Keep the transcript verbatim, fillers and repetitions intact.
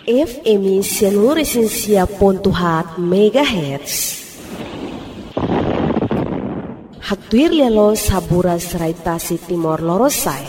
F M Seluruh Pontuhat Megahertz. Hatuir lelo sabura serai tasi Timor Lorosai.